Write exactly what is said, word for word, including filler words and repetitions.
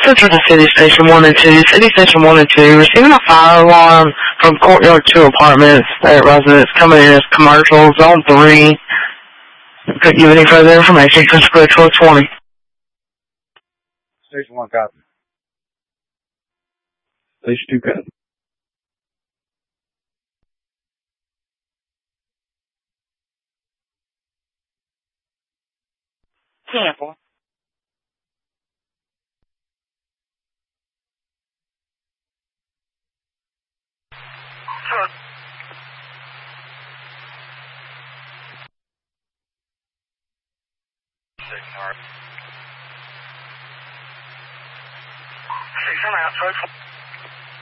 Central to City Station one and two. City Station one and two. Receiving a fire alarm from Courtyard two Apartments at residents coming in as commercial. Zone three. Couldn't give any further information. Principal twelve twenty. Station one, copy. Station two, copy. Sample. Sure. Six, I'm out.